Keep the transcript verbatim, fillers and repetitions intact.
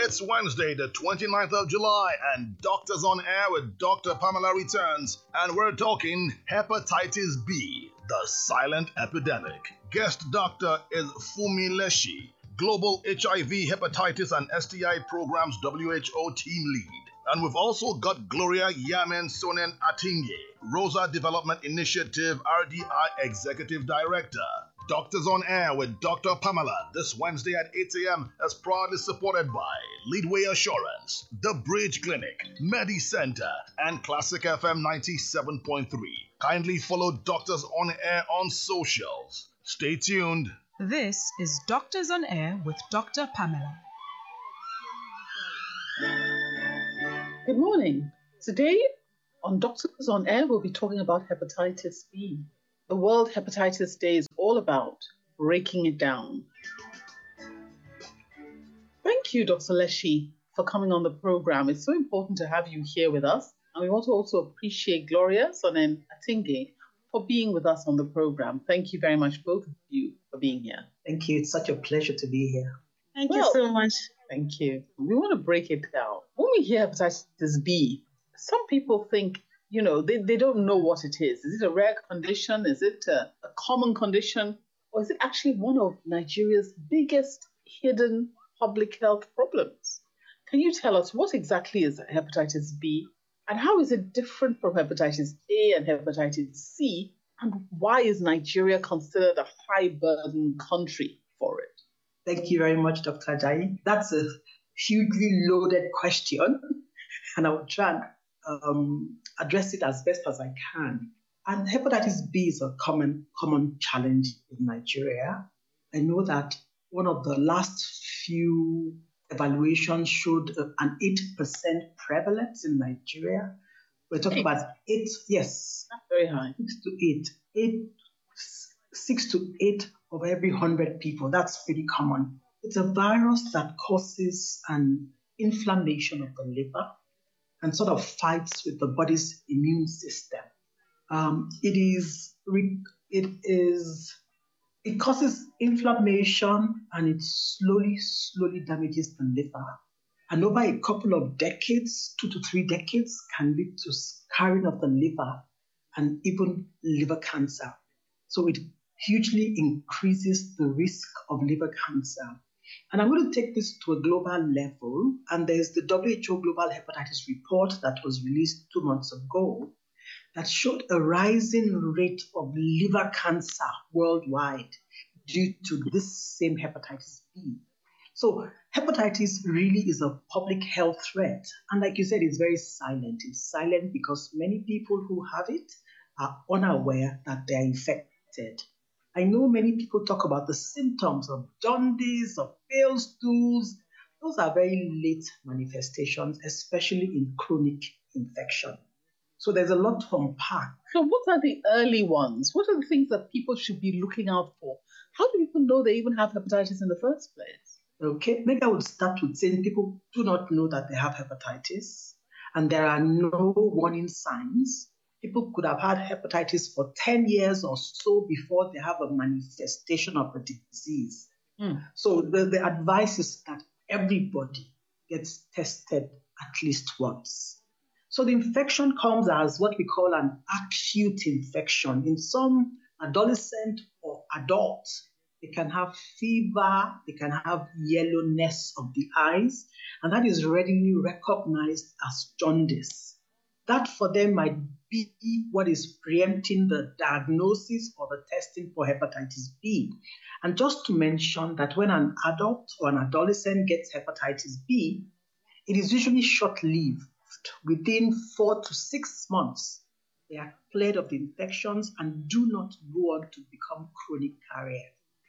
It's Wednesday, the twenty-ninth of July, and Doctors on Air with Doctor Pamela returns, and we're talking hepatitis B, the silent epidemic. Guest doctor is Fumi Leshi, Global H I V, Hepatitis and S T I Programs W H O team lead. And we've also got Gloria Yamen Sonen Atinge, Rosa Development Initiative R D I Executive Director. Doctors on Air with Doctor Pamela this Wednesday at eight a.m. is proudly supported by Leadway Assurance, The Bridge Clinic, MediCenter, and Classic F M ninety-seven point three. Kindly follow Doctors on Air on socials. Stay tuned. This is Doctors on Air with Doctor Pamela. Good morning. Today on Doctors on Air, we'll be talking about hepatitis B. The World Hepatitis Day is all about breaking it down. Thank you, Doctor Leshi, for coming on the program. It's so important to have you here with us. And we want to also appreciate Gloria Sonen Atinge for being with us on the program. Thank you very much, both of you, for being here. Thank you. It's such a pleasure to be here. Thank well, you so much. Thank you. We want to break it down. When we hear hepatitis B, some people think, you know, they, they don't know what it is. Is it a rare condition? Is it a, a common condition? Or is it actually one of Nigeria's biggest hidden public health problems? Can you tell us what exactly is hepatitis B? And how is it different from hepatitis A and hepatitis C? And why is Nigeria considered a high-burden country for it? Thank you very much, Doctor Ajayi. That's a hugely loaded question, and I will try and um, address it as best as I can. And hepatitis B is a common, common challenge in Nigeria. I know that one of the last few evaluations showed an eight percent prevalence in Nigeria. We're talking eight. about eight, yes. That's very high. Six to eight. eight six to eight of every one hundred people. That's pretty common. It's a virus that causes an inflammation of the liver and sort of fights with the body's immune system. Um, it is, it is, it causes inflammation and it slowly, slowly damages the liver. And over a couple of decades, two to three decades, can lead to scarring of the liver and even liver cancer. So it hugely increases the risk of liver cancer. And I'm going to take this to a global level. And there's the W H O Global Hepatitis Report that was released two months ago that showed a rising rate of liver cancer worldwide due to this same hepatitis B. So hepatitis really is a public health threat. And like you said, it's very silent. It's silent because many people who have it are unaware that they're infected. I know many people talk about the symptoms of jaundice, of pale stools. Those are very late manifestations, especially in chronic infection. So there's a lot to unpack. So what are the early ones? What are the things that people should be looking out for? How do people know they even have hepatitis in the first place? Okay, maybe I would start with saying people do not know that they have hepatitis, and there are no warning signs. People could have had hepatitis for ten years or so before they have a manifestation of the disease. Mm. So the, the advice is that everybody gets tested at least once. So the infection comes as what we call an acute infection. In some adolescent or adults, they can have fever, they can have yellowness of the eyes, and that is readily recognized as jaundice. That for them might be what is preempting the diagnosis or the testing for hepatitis B. And just to mention that when an adult or an adolescent gets hepatitis B, it is usually short-lived. Within four to six months, they are cleared of the infections and do not go on to become chronic carriers.